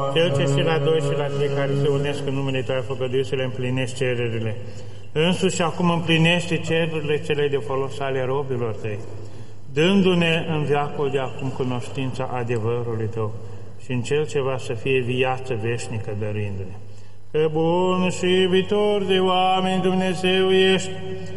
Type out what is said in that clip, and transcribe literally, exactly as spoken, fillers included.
Cel ce și la doi și la trei care se unesc în numele Tău, ai făgăduit să le împlinești cererile. Însuși acum împlinește cererile cele de folos ale robilor Tăi, dându-ne în veacul de acum cunoștința adevărului Tău și în cel ce va să fie viață veșnică dărindu-ne. Că bun și iubitor de oameni Dumnezeu ești,